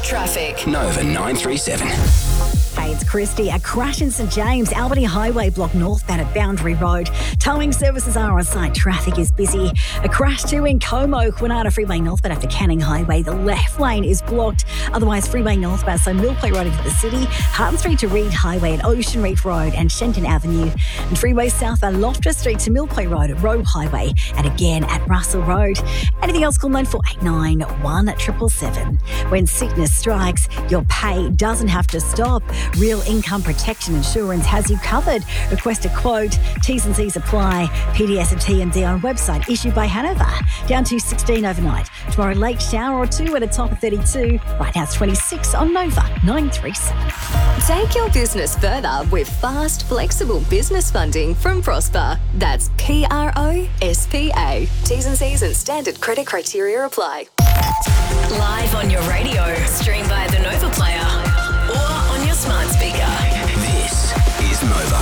Traffic. Nova 937. Hey, it's Christy. A crash in St James, Albany Highway block northbound at Boundary Road. Towing services are on site. Traffic is busy. A crash too in Como, Kwinana Freeway northbound after Canning Highway. The left lane is blocked. Otherwise, Freeway northbound, so Millpoint Road into the city, Harton Street to Reed Highway and Ocean Reef Road and Shenton Avenue. And Freeway southbound Loftus Street to Millpoint Road at Roe Highway and again at Russell Road. Anything else, call 9489 1777. When sickness strikes, your pay doesn't have to stop. Real Income Protection Insurance has you covered. Request a quote. T's and C's apply. PDS and T&D on website issued by Hanover. Down to 16 overnight. Tomorrow late shower or 2 at a top of 32. Right now it's 26 on Nova 937. Take your business further with fast, flexible business funding from Prosper. That's PROSPA. T's and C's and standard credit criteria apply. Live on your radio, stream via the Nova Player or on your smart speaker. This is Nova.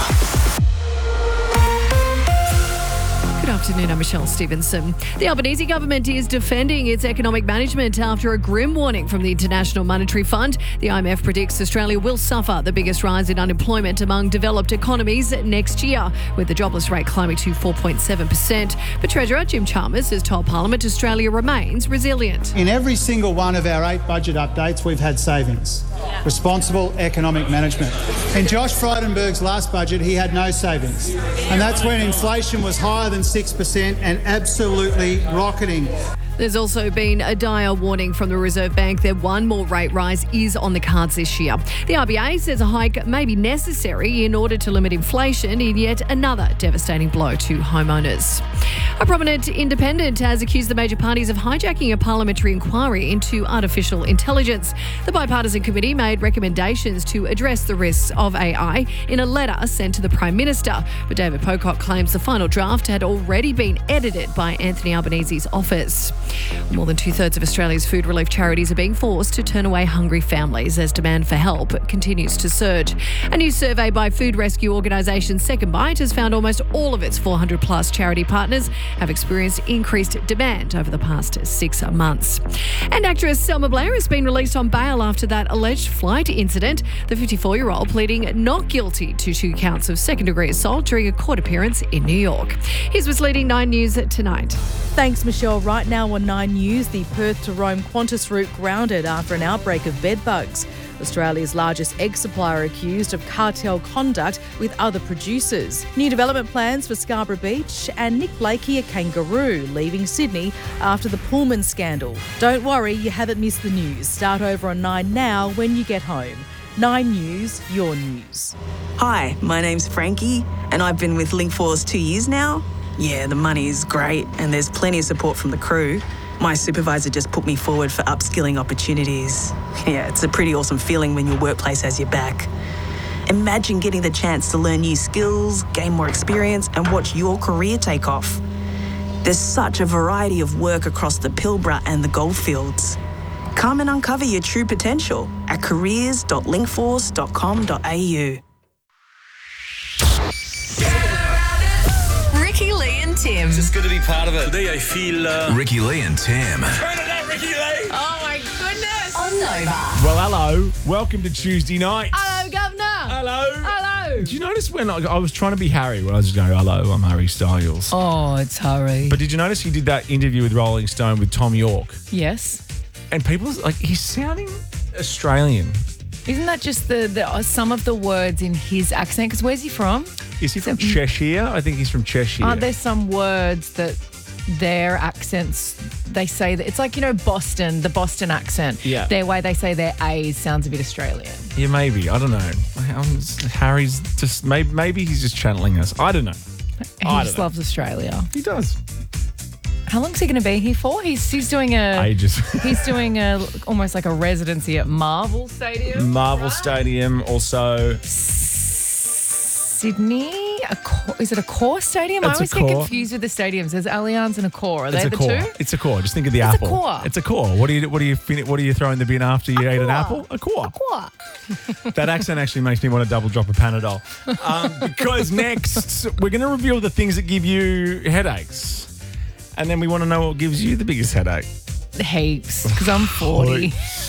Good afternoon, I'm Michelle Stevenson. The Albanese government is defending its economic management after a grim warning from the International Monetary Fund. The IMF predicts Australia will suffer the biggest rise in unemployment among developed economies next year, with the jobless rate climbing to 4.7%. But Treasurer Jim Chalmers has told Parliament Australia remains resilient. In every single one of our 8 budget updates, we've had savings. Responsible economic management. In Josh Frydenberg's last budget, he had no savings. And that's when inflation was higher than 6% and absolutely rocketing. There's also been a dire warning from the Reserve Bank that one more rate rise is on the cards this year. The RBA says a hike may be necessary in order to limit inflation in yet another devastating blow to homeowners. A prominent independent has accused the major parties of hijacking a parliamentary inquiry into artificial intelligence. The bipartisan committee made recommendations to address the risks of AI in a letter sent to the Prime Minister. But David Pocock claims the final draft had already been edited by Anthony Albanese's office. More than 2/3 of Australia's food relief charities are being forced to turn away hungry families as demand for help continues to surge. A new survey by food rescue organisation Second Bite has found almost all of its 400 plus charity partners have experienced increased demand over the past 6 months. And actress Selma Blair has been released on bail after that alleged flight incident. The 54-year-old pleading not guilty to 2 counts of second-degree assault during a court appearance in New York. Here's what's leading 9 News tonight. Thanks, Michelle. Right now on 9 News, the Perth to Rome Qantas route grounded after an outbreak of bedbugs. Australia's largest egg supplier accused of cartel conduct with other producers. New development plans for Scarborough Beach, and Nick Blakey a kangaroo leaving Sydney after the Pullman scandal. Don't worry, you haven't missed the news. Start over on 9 now when you get home. 9 News, your news. Hi, my name's Frankie, and I've been with Linkforce 2 years now. Yeah, the money's great and there's plenty of support from the crew. My supervisor just put me forward for upskilling opportunities. Yeah, it's a pretty awesome feeling when your workplace has your back. Imagine getting the chance to learn new skills, gain more experience and watch your career take off. There's such a variety of work across the Pilbara and the Goldfields. Come and uncover your true potential at careers.linkforce.com.au. Ricky Lee and Tim. It's good to be part of it. Today I feel... Ricky Lee and Tim. Turn it up, Ricky Lee! Oh my goodness. On Nova. Well, hello. Welcome to Tuesday night. Hello, Governor. Hello. Hello. Did you notice when I was trying to be Harry when I was just going, hello, I'm Harry Styles. Oh, it's Harry. But did you notice he did that interview with Rolling Stone with Tom York? Yes. And people, like, he's sounding Australian. Isn't that just the some of the words in his accent? Because where's he from? Is he from Cheshire? I think he's from Cheshire. Aren't there some words that their accents, they say that it's like, you know, Boston, the Boston accent. Yeah. Their way they say their A's sounds a bit Australian. Yeah, maybe. I don't know. Harry's just, maybe he's just channeling us. I don't know. He just loves Australia. He does. How long is he going to be here for? He's doing ages. He's doing almost like a residency at Marvel Stadium. Marvel Stadium, also Sydney. Is it Accor Stadium? I always get confused with the stadiums. There's Allianz and Accor. Are they the two? It's Accor. Just think of the apple. Accor. It's Accor. What do you throw in the bin after you ate an apple? Accor. That accent actually makes me want to double drop a Panadol. Because next we're going to reveal the things that give you headaches. And then we want to know what gives you the biggest headache. Heaps, because I'm 40.